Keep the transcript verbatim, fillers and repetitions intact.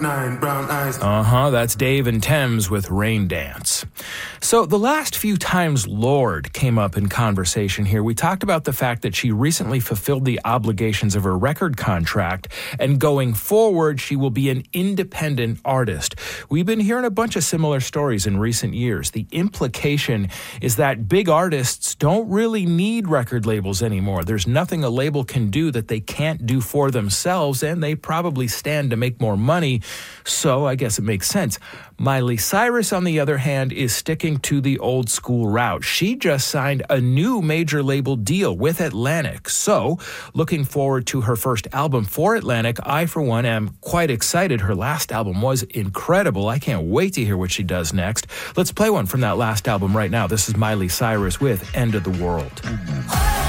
Nine brown eyes. Uh-huh, that's Dave and Thames with Rain Dance. So the last few times Lorde came up in conversation here, we talked about the fact that she recently fulfilled the obligations of her record contract, and going forward, she will be an independent artist. We've been hearing a bunch of similar stories in recent years. The implication is that big artists don't really need record labels anymore. There's nothing a label can do that they can't do for themselves, and they probably stand to make more money. So I guess it makes sense. Miley Cyrus, on the other hand, is sticking to the old school route. She just signed a new major label deal with Atlantic. So looking forward to her first album for Atlantic. I, for one, am quite excited. Her last album was incredible. I can't wait to hear what she does next. Let's play one from that last album right now. This is Miley Cyrus with End of the World.